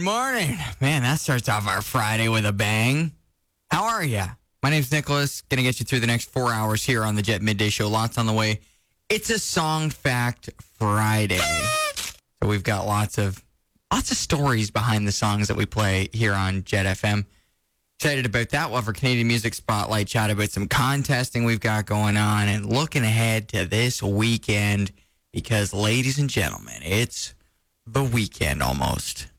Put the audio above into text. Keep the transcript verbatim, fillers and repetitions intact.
Good morning. Man, that starts off our Friday with a bang. How are you? My name's Nicholas. Going to get you through the next four hours here on the Jet Midday Show. Lots on the way. It's a Song Fact Friday. So we've got lots of lots of stories behind the songs that we play here on Jet F M. Excited about that. We'll have our Canadian Music Spotlight, chat about some contesting we've got going on, and looking ahead to this weekend because, ladies and gentlemen, it's the weekend almost.